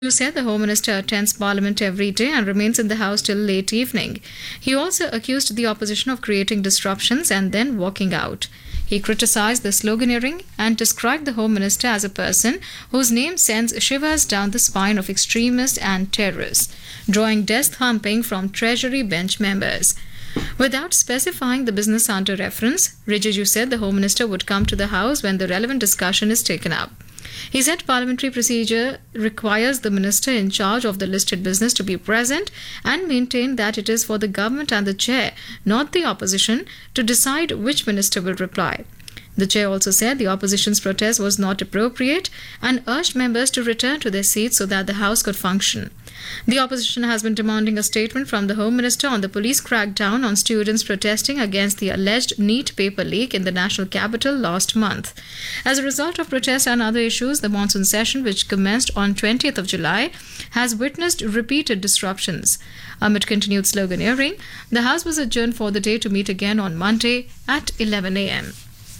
Riju said the Home Minister attends Parliament every day and remains in the House till late evening. He also accused the opposition of creating disruptions and then walking out. He criticized the sloganeering and described the Home Minister as a person whose name sends shivers down the spine of extremists and terrorists, drawing death thumping from Treasury bench members. Without specifying the business under reference, Riju said the Home Minister would come to the House when the relevant discussion is taken up. He said parliamentary procedure requires the minister in charge of the listed business to be present and maintain that it is for the government and the chair, not the opposition, to decide which minister will reply. The chair also said the opposition's protest was not appropriate and urged members to return to their seats so that the House could function. The opposition has been demanding a statement from the Home Minister on the police crackdown on students protesting against the alleged NEET paper leak in the national capital last month. As a result of protests and other issues, the monsoon session, which commenced on 20th of July, has witnessed repeated disruptions. Amid continued sloganeering, the House was adjourned for the day to meet again on Monday at 11 a.m.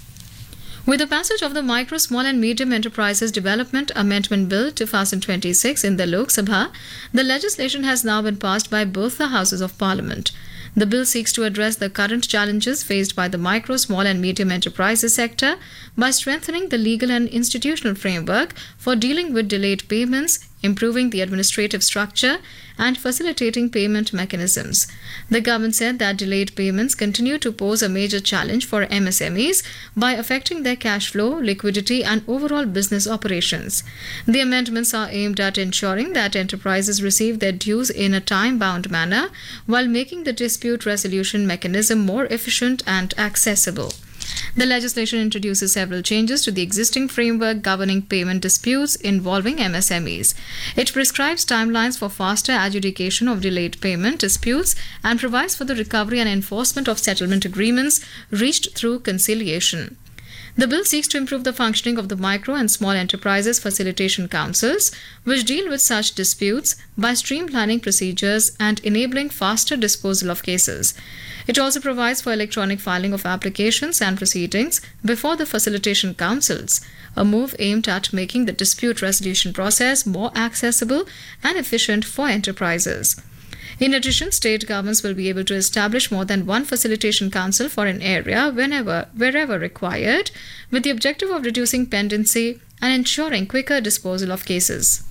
With the passage of the Micro, Small and Medium Enterprises Development Amendment Bill 2026 in the Lok Sabha, the legislation has now been passed by both the Houses of Parliament. The bill seeks to address the current challenges faced by the micro, small and medium enterprises sector by strengthening the legal and institutional framework for dealing with delayed payments, improving the administrative structure, and facilitating payment mechanisms. The government said that delayed payments continue to pose a major challenge for MSMEs by affecting their cash flow, liquidity, and overall business operations. The amendments are aimed at ensuring that enterprises receive their dues in a time-bound manner while making the dispute resolution mechanism more efficient and accessible. The legislation introduces several changes to the existing framework governing payment disputes involving MSMEs. It prescribes timelines for faster adjudication of delayed payment disputes and provides for the recovery and enforcement of settlement agreements reached through conciliation. The bill seeks to improve the functioning of the Micro and Small Enterprises Facilitation Councils, which deal with such disputes, by streamlining procedures and enabling faster disposal of cases. It also provides for electronic filing of applications and proceedings before the facilitation councils, a move aimed at making the dispute resolution process more accessible and efficient for enterprises. In addition, state governments will be able to establish more than one facilitation council for an area wherever required, with the objective of reducing pendency and ensuring quicker disposal of cases.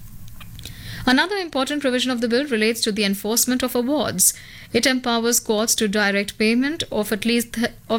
Another important provision of the bill relates to the enforcement of awards. It empowers courts to direct payment of at least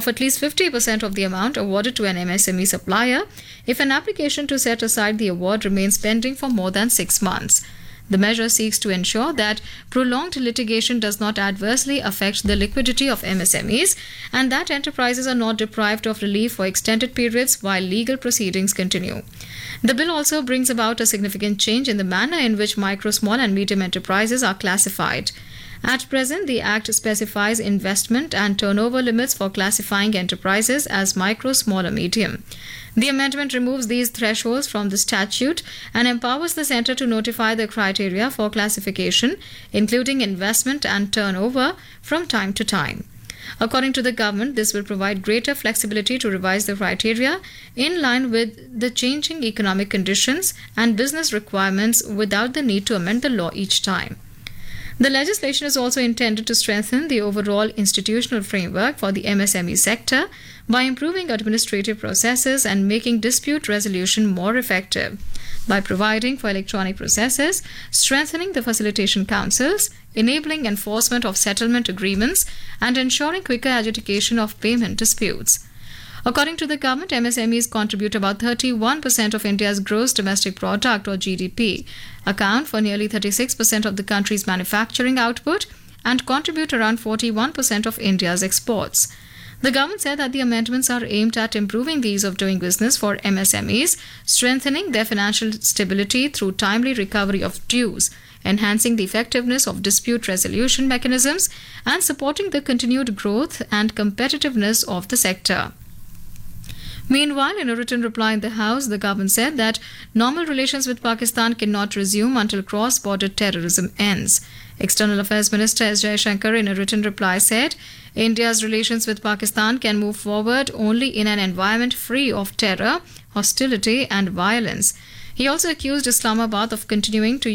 50% of the amount awarded to an MSME supplier if an application to set aside the award remains pending for more than 6 months. The measure seeks to ensure that prolonged litigation does not adversely affect the liquidity of MSMEs and that enterprises are not deprived of relief for extended periods while legal proceedings continue. The bill also brings about a significant change in the manner in which micro, small and medium enterprises are classified. At present, the Act specifies investment and turnover limits for classifying enterprises as micro, small or medium. The amendment removes these thresholds from the statute and empowers the centre to notify the criteria for classification, including investment and turnover, from time to time. According to the government, this will provide greater flexibility to revise the criteria in line with the changing economic conditions and business requirements without the need to amend the law each time. The legislation is also intended to strengthen the overall institutional framework for the MSME sector by improving administrative processes and making dispute resolution more effective. By providing for electronic processes, strengthening the facilitation councils, enabling enforcement of settlement agreements, and ensuring quicker adjudication of payment disputes. According to the government, MSMEs contribute about 31% of India's gross domestic product or GDP, account for nearly 36% of the country's manufacturing output, and contribute around 41% of India's exports. The government said that the amendments are aimed at improving the ease of doing business for MSMEs, strengthening their financial stability through timely recovery of dues, enhancing the effectiveness of dispute resolution mechanisms, and supporting the continued growth and competitiveness of the sector. Meanwhile, in a written reply in the House, the government said that normal relations with Pakistan cannot resume until cross-border terrorism ends. External Affairs Minister S. Jaishankar, in a written reply, said India's relations with Pakistan can move forward only in an environment free of terror, hostility and violence. He also accused Islamabad of continuing to